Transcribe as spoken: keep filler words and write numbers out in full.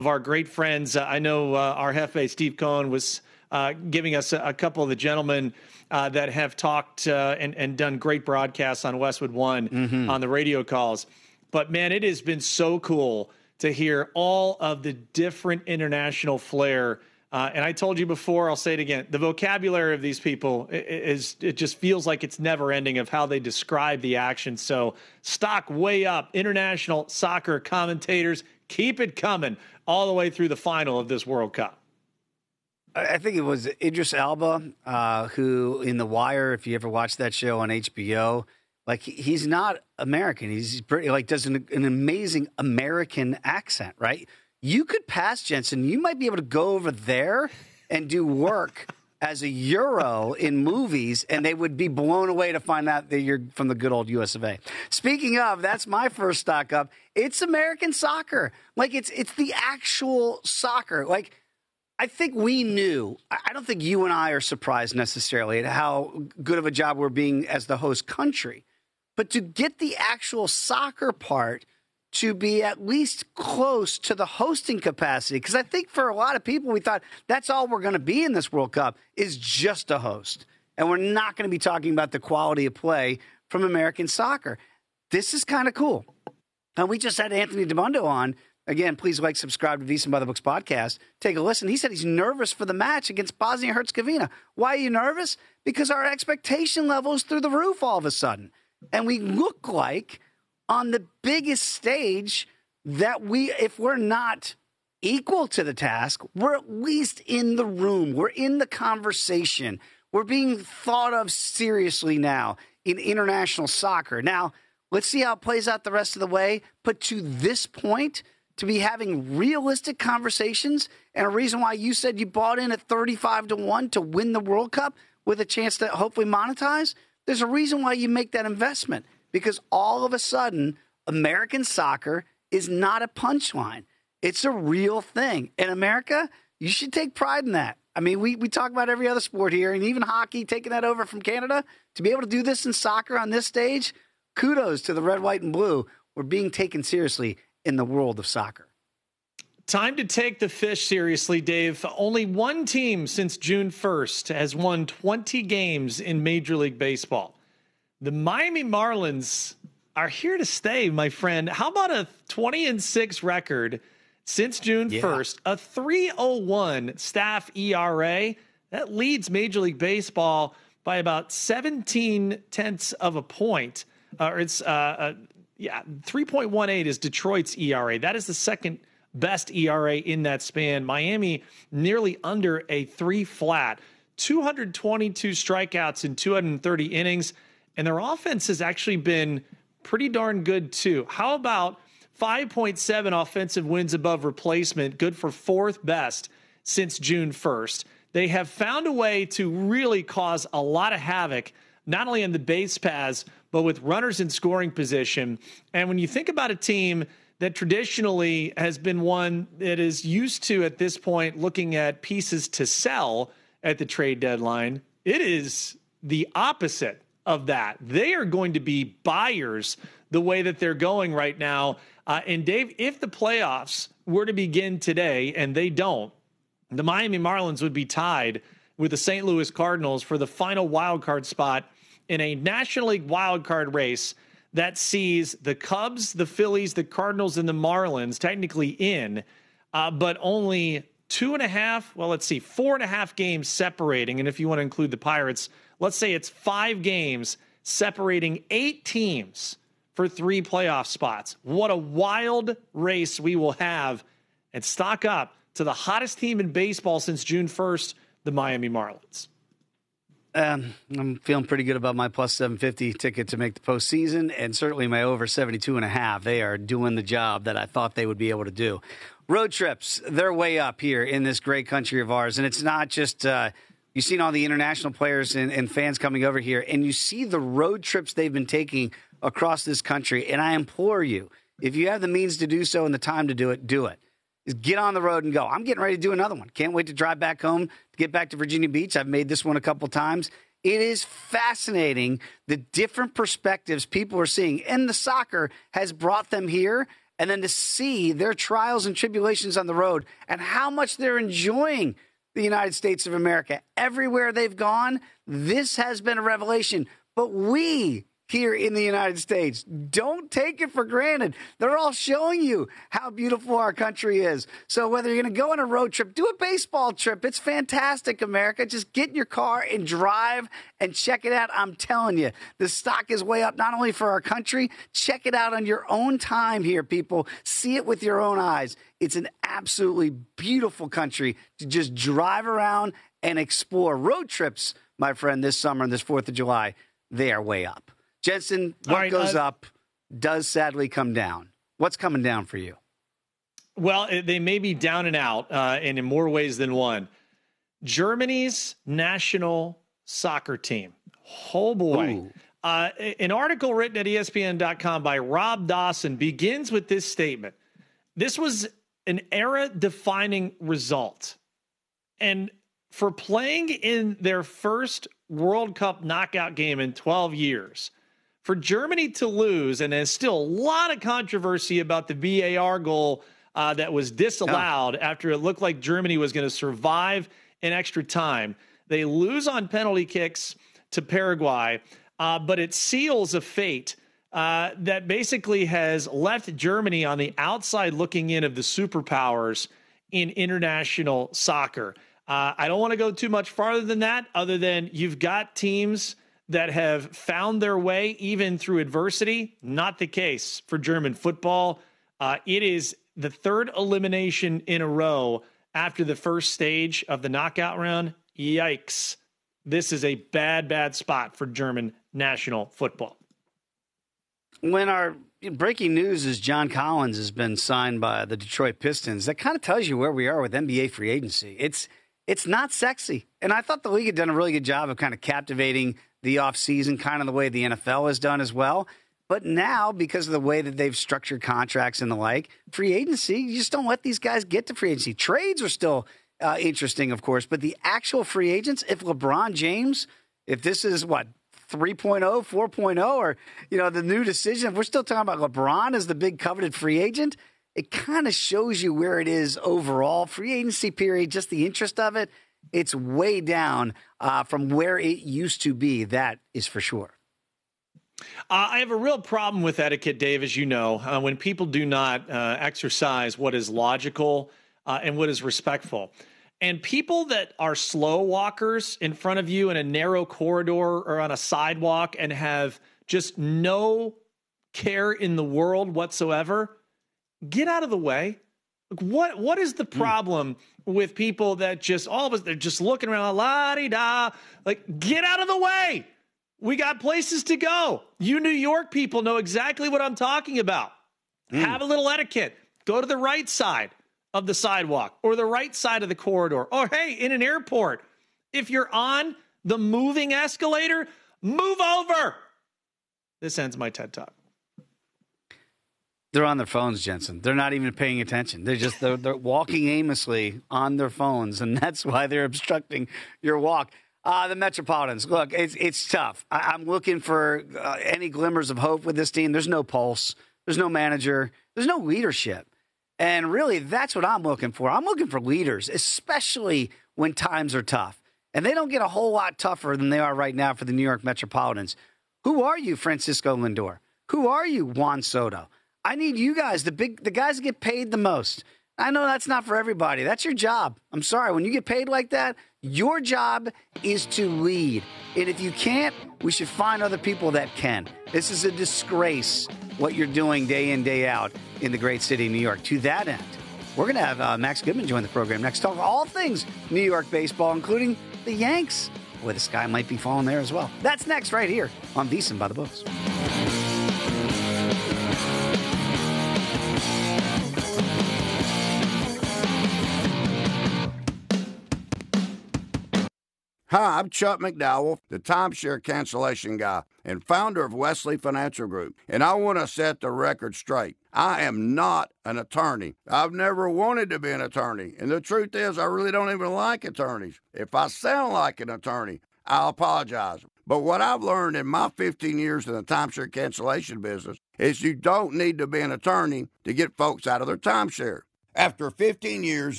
of our great friends. Uh, I know uh, our Hefe, Steve Cohen, was uh, giving us a, a couple of the gentlemen uh, that have talked uh, and, and done great broadcasts on Westwood One mm-hmm. on the radio calls. But, man, it has been so cool to hear all of the different international flair. Uh, and I told you before, I'll say it again, the vocabulary of these people is, it just feels like it's never ending of how they describe the action. So stock way up, international soccer commentators, keep it coming all the way through the final of this World Cup. I think it was Idris Elba, uh, who in The Wire, if you ever watched that show on H B O, like he's not American. He's pretty, like does an, an amazing American accent, right? You could pass Jensen. You might be able to go over there and do work as a Euro in movies, and they would be blown away to find out that you're from the good old U S of A. Speaking of, that's my first stock up. It's American soccer. Like it's it's the actual soccer. Like I think we knew. I don't think you and I are surprised necessarily at how good of a job we're being as the host country. But to get the actual soccer part to be at least close to the hosting capacity, because I think for a lot of people, we thought that's all we're going to be in this World Cup is just a host. And we're not going to be talking about the quality of play from American soccer. This is kind of cool. And we just had Anthony DeMundo on. Again, please like, subscribe to VSiN by the Books podcast. Take a listen. He said he's nervous for the match against Bosnia-Herzegovina. Why are you nervous? Because our expectation level is through the roof all of a sudden. And we look like on the biggest stage that we, if we're not equal to the task, we're at least in the room. We're in the conversation. We're being thought of seriously now in international soccer. Now, let's see how it plays out the rest of the way. But to this point, to be having realistic conversations and a reason why you said you bought in at thirty-five to one to win the World Cup with a chance to hopefully monetize, there's a reason why you make that investment. Because all of a sudden, American soccer is not a punchline. It's a real thing. In America, you should take pride in that. I mean, we, we talk about every other sport here, and even hockey, taking that over from Canada. To be able to do this in soccer on this stage, kudos to the red, white, and blue. We're being taken seriously in the world of soccer. Time to take the fish seriously, Dave. Only one team since June first has won twenty games in Major League Baseball. The Miami Marlins are here to stay, my friend. How about a twenty and six record since June first, yeah. A three oh one staff E R A? That leads Major League Baseball by about seventeen tenths of a point. Uh, it's, uh, uh, yeah, three point one eight is Detroit's E R A. That is the second best E R A in that span. Miami nearly under a three flat, two hundred twenty-two strikeouts in two hundred thirty innings. And their offense has actually been pretty darn good, too. How about five point seven offensive wins above replacement, good for fourth best since June first. They have found a way to really cause a lot of havoc, not only on the base paths, but with runners in scoring position. And when you think about a team that traditionally has been one that is used to, at this point, looking at pieces to sell at the trade deadline, it is the opposite of that. They are going to be buyers the way that they're going right now. Uh, and Dave, if the playoffs were to begin today and they don't, the Miami Marlins would be tied with the Saint Louis Cardinals for the final wild card spot in a National League wild card race that sees the Cubs, the Phillies, the Cardinals, and the Marlins technically in, uh, but only two and a half, well, let's see, four and a half games separating. And if you want to include the Pirates, let's say it's five games separating eight teams for three playoff spots. What a wild race we will have. And stock up to the hottest team in baseball since June first, the Miami Marlins. Um, I'm feeling pretty good about my plus seven fifty ticket to make the postseason, and certainly my over seventy-two and a half. They are doing the job that I thought they would be able to do. Road trips, they're way up here in this great country of ours. And it's not just, uh, you've seen all the international players and, and fans coming over here, and you see the road trips they've been taking across this country. And I implore you, if you have the means to do so and the time to do it, do it. Is get on the road and go. I'm getting ready to do another one. Can't wait to drive back home to get back to Virginia Beach. I've made this one a couple times. It is fascinating the different perspectives people are seeing. And the soccer has brought them here and then to see their trials and tribulations on the road and how much they're enjoying the United States of America. Everywhere they've gone, this has been a revelation. But we here in the United States, don't take it for granted. They're all showing you how beautiful our country is. So whether you're going to go on a road trip, do a baseball trip. It's fantastic, America. Just get in your car and drive and check it out. I'm telling you, the stock is way up, not only for our country. Check it out on your own time here, people. See it with your own eyes. It's an absolutely beautiful country to just drive around and explore. Road trips, my friend, this summer and this fourth of July, they are way up. Jensen, what right, goes uh, up does sadly come down. What's coming down for you? Well, they may be down and out, uh, and in more ways than one. Germany's national soccer team. Oh, boy. Uh, an article written at E S P N dot com by Rob Dawson begins with this statement. This was an era-defining result. And for playing in their first World Cup knockout game in twelve years, for Germany to lose, and there's still a lot of controversy about the V A R goal uh, that was disallowed yeah. after it looked like Germany was going to survive in extra time. They lose on penalty kicks to Paraguay, uh, but it seals a fate uh, that basically has left Germany on the outside looking in of the superpowers in international soccer. Uh, I don't want to go too much farther than that, other than you've got teams that have found their way even through adversity. Not the case for German football. Uh, it is the third elimination in a row after the first stage of the knockout round. Yikes. This is a bad, bad spot for German national football. When our breaking news is John Collins has been signed by the Detroit Pistons, that kind of tells you where we are with N B A free agency. It's it's not sexy. And I thought the league had done a really good job of kind of captivating the offseason, kind of the way the N F L has done as well. But now, because of the way that they've structured contracts and the like, free agency, you just don't let these guys get to free agency. Trades are still uh, interesting, of course, but the actual free agents, if LeBron James, if this is what, three point oh, four point oh, or, you know, the new decision, if we're still talking about LeBron as the big coveted free agent, it kind of shows you where it is overall. Free agency period, just the interest of it, it's way down uh, from where it used to be. That is for sure. Uh, I have a real problem with etiquette, Dave, as you know, uh, when people do not uh, exercise what is logical uh, and what is respectful. And people that are slow walkers in front of you in a narrow corridor or on a sidewalk and have just no care in the world whatsoever, get out of the way. What What is the problem mm. with people that just, all of us, they're just looking around, la-di-da, like, get out of the way. We got places to go. You New York people know exactly what I'm talking about. Mm. Have a little etiquette. Go to the right side of the sidewalk or the right side of the corridor. Or, hey, in an airport, if you're on the moving escalator, move over. This ends my TED Talk. They're on their phones, Jensen. They're not even paying attention. They're just they're, they're walking aimlessly on their phones, and that's why they're obstructing your walk. Uh, the Metropolitans, look, it's it's tough. I, I'm looking for uh, any glimmers of hope with this team. There's no pulse. There's no manager. There's no leadership. And really, that's what I'm looking for. I'm looking for leaders, especially when times are tough. And they don't get a whole lot tougher than they are right now for the New York Metropolitans. Who are you, Francisco Lindor? Who are you, Juan Soto? I need you guys, the big, the guys that get paid the most. I know that's not for everybody. That's your job. I'm sorry. When you get paid like that, your job is to lead. And if you can't, we should find other people that can. This is a disgrace what you're doing day in, day out in the great city of New York. To that end, we're going to have uh, Max Goodman join the program next. Talk all things New York baseball, including the Yanks. Boy, the sky might be falling there as well. That's next right here on VSiN by the Books. Hi, I'm Chuck McDowell, the timeshare cancellation guy and founder of Wesley Financial Group, and I want to set the record straight. I am not an attorney. I've never wanted to be an attorney, and the truth is I really don't even like attorneys. If I sound like an attorney, I apologize. But what I've learned in my fifteen years in the timeshare cancellation business is you don't need to be an attorney to get folks out of their timeshare. After fifteen years